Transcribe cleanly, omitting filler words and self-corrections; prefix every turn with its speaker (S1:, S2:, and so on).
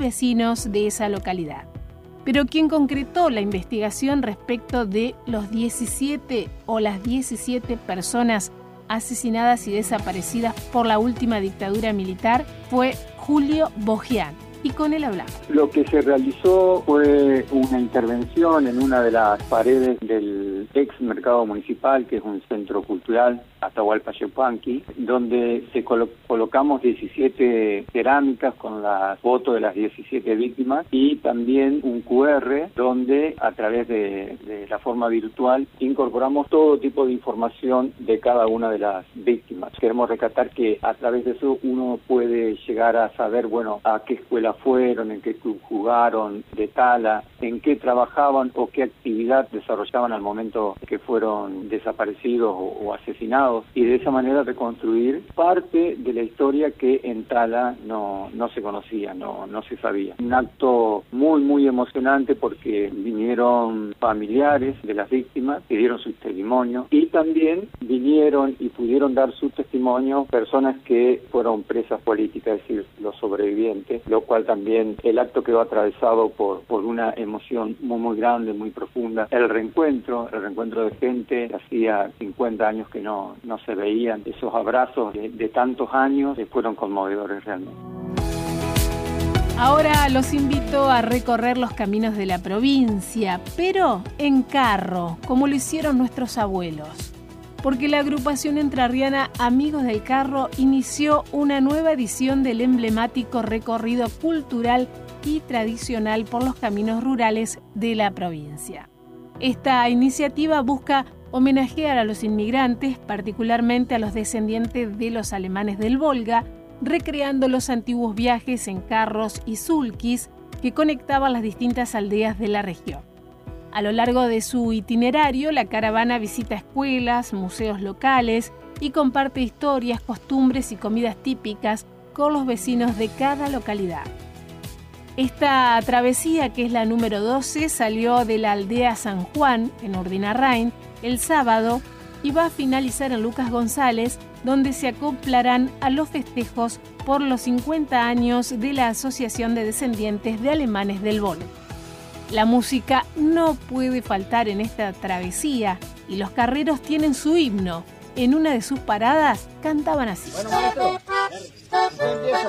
S1: vecinos de esa localidad. Pero quien concretó la investigación respecto de los 17 o las 17 personas asesinadas y desaparecidas por la última dictadura militar fue Julio Bogián. Y con él hablamos.
S2: Lo que se realizó fue una intervención en una de las paredes del ex mercado municipal, que es un centro cultural, Atahualpa Yupanqui, donde se colocamos 17 cerámicas con las fotos de las 17 víctimas y también un QR donde a través de la forma virtual incorporamos todo tipo de información de cada una de las víctimas. Queremos rescatar que a través de eso uno puede llegar a saber, a qué escuela fueron, en qué club jugaron, de tala, en qué trabajaban o qué actividad desarrollaban al momento que fueron desaparecidos o asesinados, y de esa manera reconstruir parte de la historia que en Tala no se conocía, no se sabía. Un acto muy emocionante porque vinieron familiares de las víctimas, que dieron su testimonio, y también vinieron y pudieron dar su testimonio personas que fueron presas políticas, es decir, los sobrevivientes, lo cual también el acto quedó atravesado por una emoción muy grande, muy profunda. El reencuentro de gente que hacía 50 años que no se veían, esos abrazos de tantos años fueron conmovedores realmente.
S1: Ahora los invito a recorrer los caminos de la provincia, pero en carro, como lo hicieron nuestros abuelos. Porque la agrupación entrerriana Amigos del Carro inició una nueva edición del emblemático recorrido cultural y tradicional por los caminos rurales de la provincia. Esta iniciativa busca homenajear a los inmigrantes, particularmente a los descendientes de los alemanes del Volga, recreando los antiguos viajes en carros y sulkis que conectaban las distintas aldeas de la región. A lo largo de su itinerario, la caravana visita escuelas, museos locales y comparte historias, costumbres y comidas típicas con los vecinos de cada localidad. Esta travesía, que es la número 12, salió de la aldea San Juan, en Urdinarrain, el sábado y va a finalizar en Lucas González, donde se acoplarán a los festejos por los 50 años de la Asociación de Descendientes de Alemanes del Volga. La música no puede faltar en esta travesía y los carreros tienen su himno. En una de sus paradas cantaban así.
S3: Bueno, maestro, empieza.